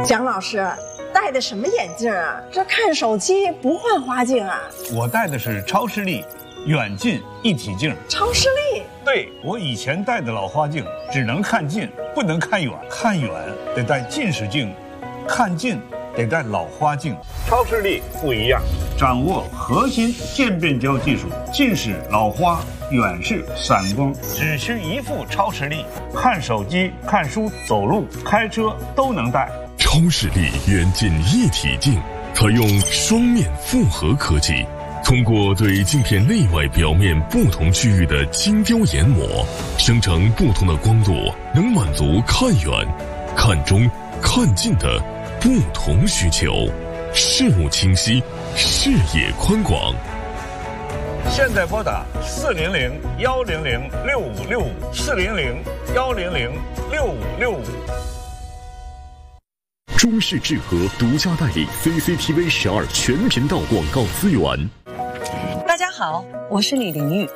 蒋老师，戴的什么眼镜啊？这看手机不换花镜啊？ 我戴的是超视力远近一体镜。 超视力？ 对，我以前戴的老花镜只能看近，不能看远，看远得戴近视镜，看近得戴老花镜。超视力不一样，掌握核心渐变焦技术，近视、老花、远视、散光，只需一副超视力，看手机、看书、走路、开车都能戴。 超视力远近一体镜采用双面复合科技，通过对镜片内外表面不同区域的精雕研磨，生成不同的光度，能满足看远、看中、看近的不同需求，视物清晰，视野宽广。 现在拨打400-100-6565，400-100-6565。 中视智和独家代理 CCTV12全频道广告资源。 大家好，我是李玲玉。